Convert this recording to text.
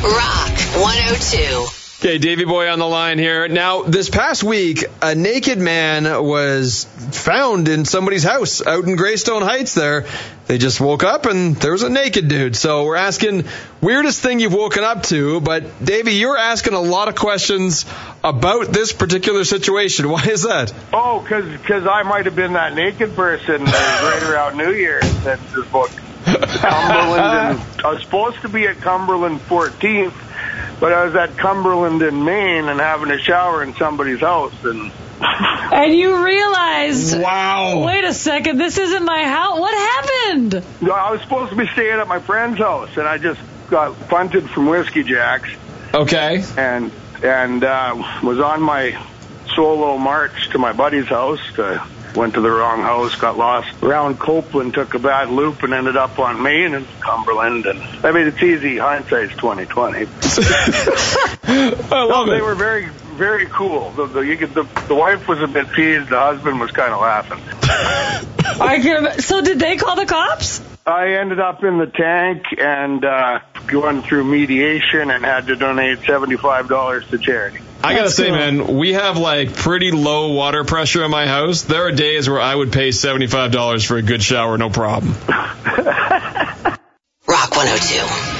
Rock 102. Okay, Davey Boy on the line here. Now, this past week, a naked man was found in somebody's house out in Greystone Heights there. They just woke up and there was a naked dude. So we're asking weirdest thing you've woken up to. But, Davey, you're asking a lot of questions about this particular situation. Why is that? Oh, because I might have been that naked person right around New Year's. That's this book. Cumberland. I was supposed to be at Cumberland 14th. But I was at Cumberland in Maine and having a shower in somebody's house. And you realized, wow, wait a second, this isn't my house. What happened? I was supposed to be staying at my friend's house, and I just got punted from Whiskey Jack's. Okay. And was on my solo march to my buddy's house. Went to the wrong house, got lost around Copeland, took a bad loop, and ended up on Main and Cumberland. And I mean, it's easy. Hindsight's 20/20. I love it. They were very, very cool. The wife was a bit peeved. The husband was kind of laughing. So did they call the cops? I ended up in the tank and going through mediation and had to donate $75 to charity. I gotta say, man, we have like pretty low water pressure in my house. There are days where I would pay $75 for a good shower, no problem. Rock 102.